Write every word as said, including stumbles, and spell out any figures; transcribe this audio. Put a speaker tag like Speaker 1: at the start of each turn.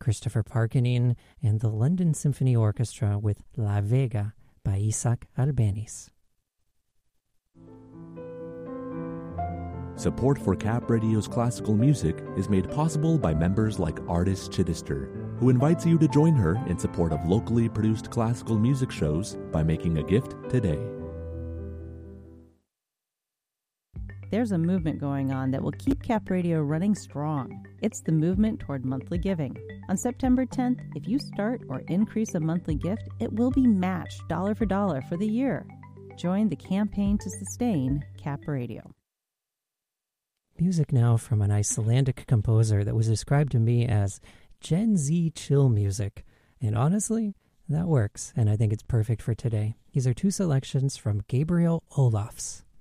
Speaker 1: Christopher Parkening and the London Symphony Orchestra with La Vega by Isaac Albeniz.
Speaker 2: Support for Cap Radio's classical music is made possible by members like Artis Chittister, who invites you to join her in support of locally produced classical music shows by making a gift today.
Speaker 3: There's a movement going on that will keep Cap Radio running strong. It's the movement toward monthly giving. On September tenth, if you start or increase a monthly gift, it will be matched dollar for dollar for the year. Join the campaign to sustain Cap Radio.
Speaker 1: Music now from an Icelandic composer that was described to me as Gen Z chill music. And honestly, that works, and I think it's perfect for today. These are two selections from Gabriel Olafs.